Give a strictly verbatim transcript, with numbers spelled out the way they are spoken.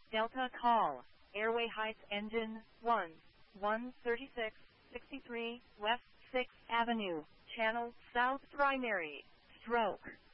Delta call, Airway Heights engine, one, one thirty-six, sixty-three, West sixth Avenue, channel, south primary, stroke.